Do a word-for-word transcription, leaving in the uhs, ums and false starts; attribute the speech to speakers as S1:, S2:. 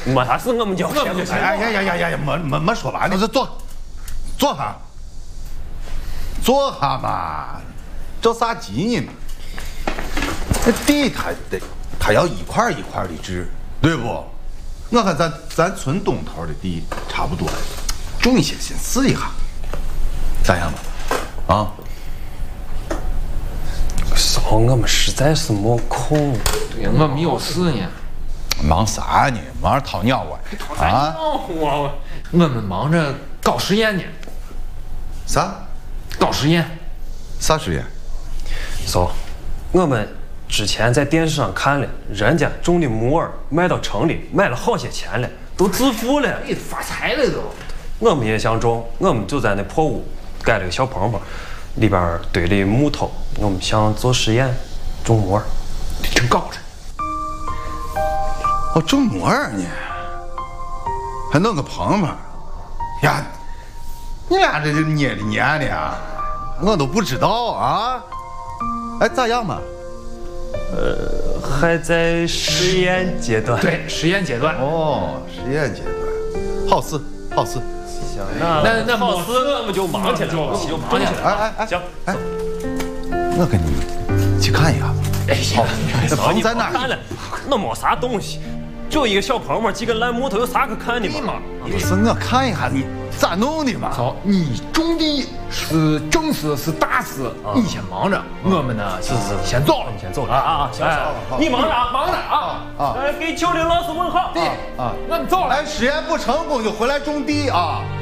S1: 没啥事，我们就先不
S2: 哎呀呀呀呀呀，没没没说完呢，这坐，坐下，坐下嘛，着啥急呢？那地它得，它要一块一块的治，对不？我看咱咱村东头的地差不多了，种一些先试一下，咋样吧？啊？
S1: 嫂，我们实在是没空。
S3: 对呀，我们有事呢。
S2: 忙啥呢？忙着掏鸟啊？啊？
S3: 我我们忙着搞实验呢。
S2: 啥？
S3: 搞实验？
S2: 啥实验？
S1: 嫂，我们之前在电视上看了，人家种的木耳卖到城里卖了好些钱了，都致富了，
S3: 哎，发财了都。
S1: 我们也想种，我们就在那破屋盖了个小棚棚，里边堆了木头，我们想做实验，种木耳，
S3: 真搞着。
S2: 哦，种木耳呢，还弄个棚棚，呀，你俩这是捏的捏的啊，我都不知道啊。哎，咋样嘛？
S1: 呃，还在实验阶段。
S3: 对，实验阶段。
S2: 哦，实验阶段，好事好事。
S1: 行，那
S3: 那那
S1: 好事我们就忙去了，
S3: 就
S1: 就忙去了。
S2: 哎哎哎，
S1: 行，
S2: 哎，我跟你们去看一下。
S1: 哎呀，
S2: 那棚在哪？
S1: 看了，那没啥东西，就一个小棚棚，几根烂木头，有啥可看的嘛？
S2: 不是，我看一下你咋弄的嘛。
S3: 好，你种地是正事是大事，你先忙着，我们呢是是先走了，
S1: 先走了啊啊啊！行行，你忙着啊，
S3: 忙着啊
S2: 啊！
S1: 给秋玲老师问好。
S3: 对啊，我们走了。
S2: 哎，实验不成功就回来种地啊。